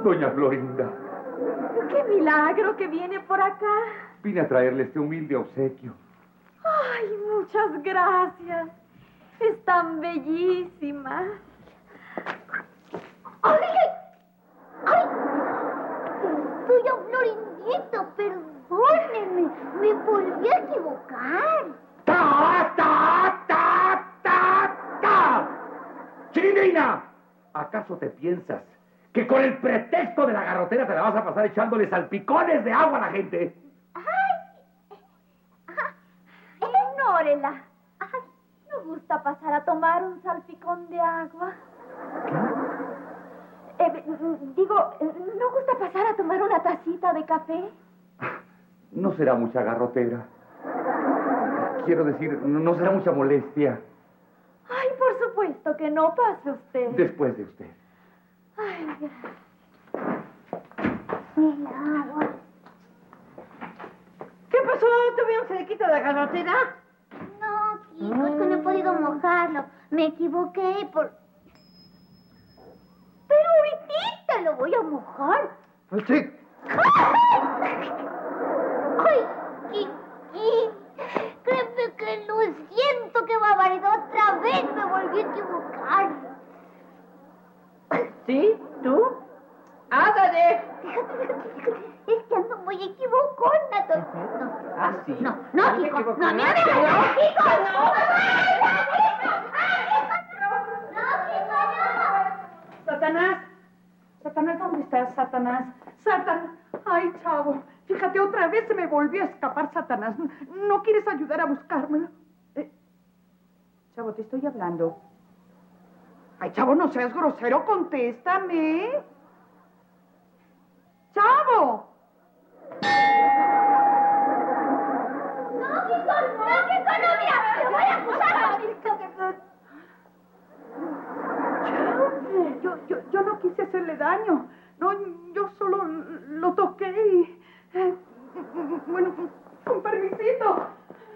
Doña Florinda. ¡Qué milagro que viene por acá! Vine a traerle este humilde obsequio. ¡Ay, muchas gracias! Están bellísimas. ¡Ay! ¡Ay! Doña Florindita, perdóneme. Me volví a equivocar. ¡Ta, ta, ta, ta, ta! ¡Chilindrina! ¿Acaso te piensas que con el pretexto de la garrotera te la vas a pasar echándole salpicones de agua a la gente? Ignórela. Ay, ¿no gusta pasar a tomar un salpicón de agua? ¿No gusta pasar a tomar una tacita de café? No será mucha garrotera. Quiero decir, no será mucha molestia. Ay, por supuesto que no, pase usted. Después de usted. Ay, gracias. El agua. ¿Qué pasó? ¿Tuve un sequito de garrotera? No, Kiko, es que no he podido mojarlo. Me equivoqué por... Pero ahorita lo voy a mojar. Pues sí. ¡Ay, Kiki! Créeme que lo siento, qué barbaridad. Otra vez me volví a equivocar. ¿Sí? ¿Tú? ¡Ándale! Fíjate. Es que ando muy equivocona. ¿Ah, sí? No, ¿No te Kiko. equivocas? No, mira, Kiko. No. Satanás. Satanás, ¿dónde estás, Satanás? Satanás. Ay, chavo. Fíjate, otra vez se me volvió a escapar Satanás. ¿No quieres ayudar a buscármelo? Chavo, te estoy hablando. Ay, chavo, no seas grosero, contéstame. ¡Chavo! No, mira, te voy a acusar. Yo no quise hacerle daño. No, yo solo lo toqué y... bueno, con permisito.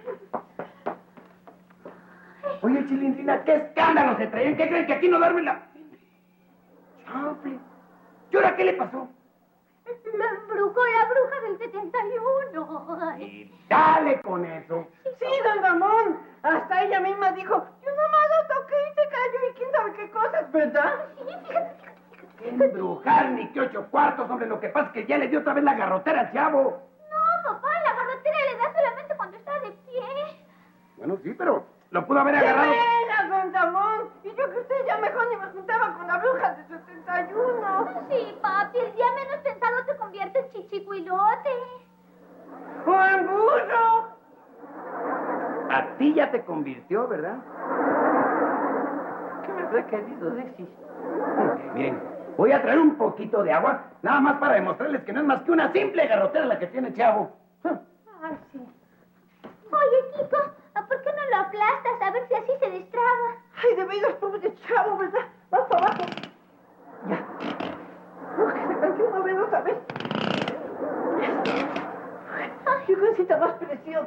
Oye, Chilindrina, ¿qué escándalo se traen? ¿Qué creen que aquí no duermen la...? ¡Chanfle! ¿Y ahora qué le pasó? Me embrujó la bruja del 71. Ay. Y dale con eso. Sí, don Ramón. Hasta ella misma dijo, yo nomás lo toqué y se cayó y quién sabe qué cosas, ¿verdad? Sí, fíjate. ¿Qué embrujar ni qué 8 cuartos, hombre? Lo que pasa es que ya le dio otra vez la garrotera al chavo. No, papá, la garrotera le da solamente cuando está de pie. Bueno, sí, pero lo pudo haber ¡Qué agarrado. pena, don Ramón! Y yo que usted ya mejor ni me juntaba con la bruja del 71. Sí, papi, el día menos pensado te convierte en chichicuilote. ¡Juan Burro! A ti ya te convirtió, ¿verdad? ¿Qué me habrá querido decir? Miren, voy a traer un poquito de agua, nada más para demostrarles que no es más que una simple garrotera la que tiene chavo. Ay, sí. Oye, Kiko, ¿por qué no lo aplastas? A ver si así se destraba. Ay, de veras, pobre chavo, ¿verdad? Vas para abajo. Ya. No, que se cayó una vez otra vez. Ay, qué cosita más preciosa.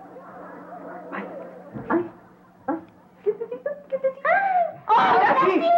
Ay. ¿Qué te digo? ¿Qué te digo? ¡Ahora sí! sí!